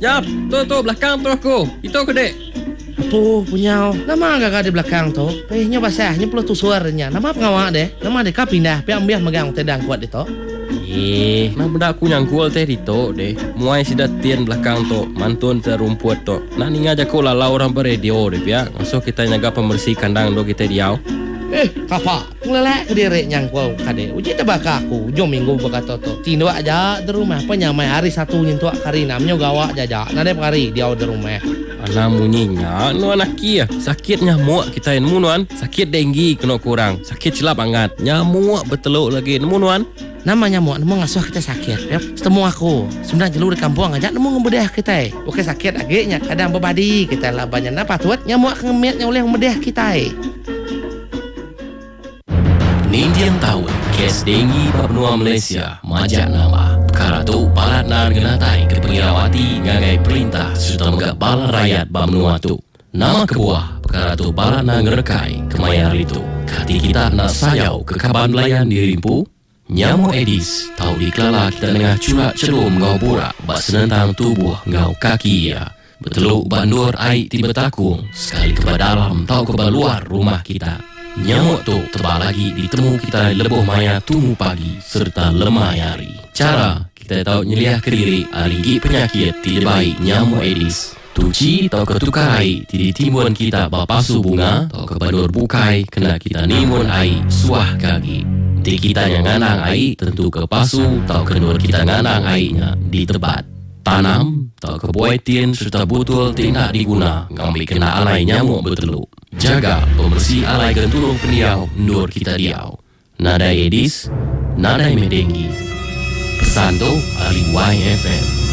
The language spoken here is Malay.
Jap, tu belakang tu aku. Itu ke dek? Apa punya? Nama agak di belakang tu. Nya basahnya perlu tu suaranya. Nama pengawak deh. Nama dek kau pindah. Biar megang tedang kuat itu. Nah benda aku nyangkul teh dito deh. Muai sidat tian belakang tu. Mantun terumput tu. Nah ni aja ko lalau orang beradio deh ya. Masuk kita nyaga pembersih kandang do kita diau. Kapa, ngelelek ke diri nyangkul kade. Uji tebaka aku, jom minggu berkata tu. Tindo aja di rumah, penyamai hari satu nyentuh kari namanya gawak jaja. Nade kari dia di rumah. Anak munyinya, nu anak kia. Sakit nyamuk kita yang munuan. Sakit denggi kena kurang. Sakit silap angat. Nyamuk beteluk lagi. Nemu nuan. Nama nyamuk, nemu ngasuh kita sakit. Ya, setemu aku. Sebenarnya jelur di kampung aja, nemu ngebedah kita. Oke sakit agaknya, kadang berbadi kita lah banyak. Napa tuat nyamuk ngemetnya oleh ngebedah kita. Nindian tahun kes denggi Papua Malaysia majak nama perkara tu balat nan genatai ke pengirawati ngagai perintah serta megak balan rakyat Bamnua tu nama kebuah perkara tu balat nan ngerekai kemayar itu kati kita nak sayau ke kaban belayan dirimpu nyamuk Aedes tahu dikelala kita tengah curak cerum ngau borak bak senentang tubuh ngau kaki ya beteluk bandur air tiba takung sekali ke dalam tahu ke luar rumah kita. Nyamuk tu tebal lagi ditemu kita lebuh maya tumu pagi serta lemah hari. Cara kita tahu nyeliah ke diri aligi penyakit tidak baik nyamuk Aedes. Tuci atau ketukar air tidak timbun kita bapasu bunga atau kebadur bukai kena kita nimun air suah kaki. Di kita yang nganang air tentu ke pasu atau kenur kita nganang airnya di tempat. Tanam atau kebuaitin serta butul tidak diguna ngambil kena alai nyamuk beteluk. Jaga pembersih alai gentulung peniau nur kita diau. Nadai Aedes, nadai medenggi. Pesan tu Ali YFM.